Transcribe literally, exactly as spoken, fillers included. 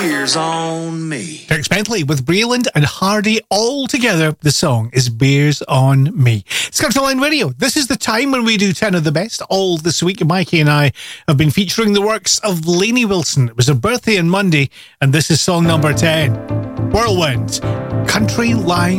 Beers on Me. Dirk Bentley with Breland and Hardy all together. The song is Beers on Me. Scotland Line Radio. This is the time when we do ten of the best. All this week, Mikey and I have been featuring the works of Lainey Wilson. It was her birthday on Monday, and this is song number ten. Whirlwind, Country Line